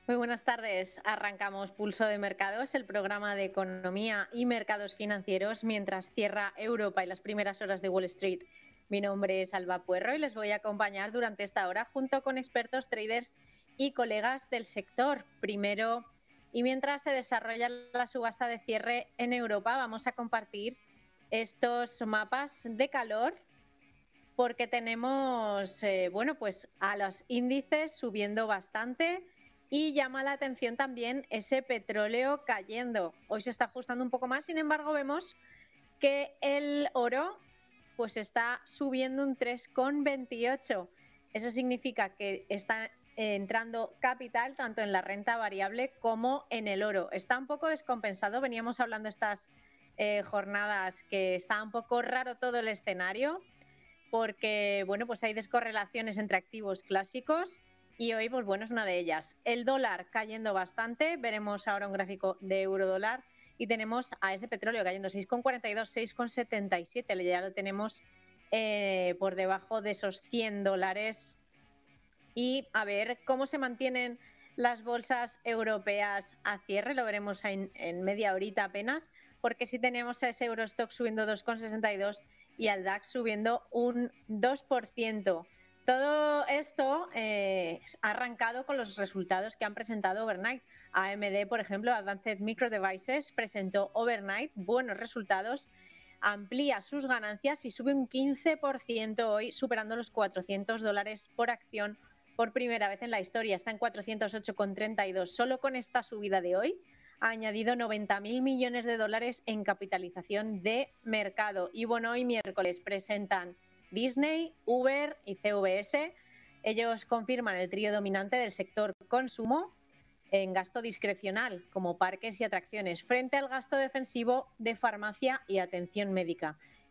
Muy buenas tardes. Arrancamos Pulso de Mercados, el programa de economía y mercados financieros, mientras cierra Europa y las primeras horas de Wall Street. Mi nombre es Alba Puerro y les voy a acompañar durante esta hora junto con expertos, traders y colegas del sector. Primero, y mientras se desarrolla la subasta de cierre en Europa, vamos a compartir estos mapas de calor porque tenemos, pues a los índices subiendo bastante y llama la atención también ese petróleo cayendo. Hoy se está ajustando un poco más, sin embargo vemos que el oro pues está subiendo un 3,28. Eso significa que está entrando capital tanto en la renta variable como en el oro. Está un poco descompensado, veníamos hablando estas jornadas que está un poco raro todo el escenario porque pues hay descorrelaciones entre activos clásicos y hoy es una de ellas. El dólar cayendo bastante, veremos ahora un gráfico de euro-dólar y tenemos a ese petróleo cayendo 6,42, 6,77, ya lo tenemos por debajo de esos $100. Y a ver cómo se mantienen las bolsas europeas a cierre, lo veremos en media horita apenas, porque sí tenemos a ese Eurostock subiendo 2,62 y al DAX subiendo un 2%. Todo esto ha arrancado con los resultados que han presentado overnight. AMD, por ejemplo, Advanced Micro Devices, presentó overnight buenos resultados, amplía sus ganancias y sube un 15% hoy, superando los $400 por acción por primera vez en la historia. Está en 408,32. Solo con esta subida de hoy ha añadido $90.000 millones en capitalización de mercado. Y hoy miércoles presentan Disney, Uber y CVS. Ellos confirman el trío dominante del sector consumo en gasto discrecional, como parques y atracciones, frente al gasto defensivo de farmacia y atención médica.